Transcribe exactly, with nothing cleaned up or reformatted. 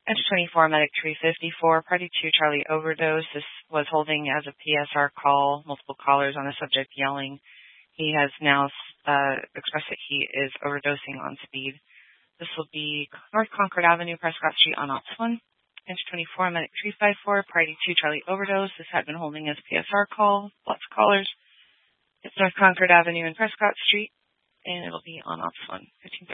Edge twenty-four, Medic three fifty-four, Party two, Charlie overdose. This was holding as a P S R call, multiple callers on the subject yelling. He has now uh, expressed that he is overdosing on speed. This will be North Concord Avenue, Prescott Street on Ops one. Edge twenty-four, Medic three fifty-four, Party two, Charlie overdose. This had been holding as P S R call, lots of callers. It's North Concord Avenue and Prescott Street, and it'll be on Ops one, fifteen